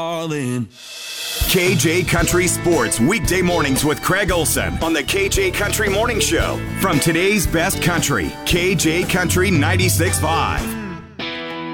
all in. KJ Country Sports, weekday mornings with Craig Olson on the KJ Country Morning Show. From today's best country, KJ Country 96.5.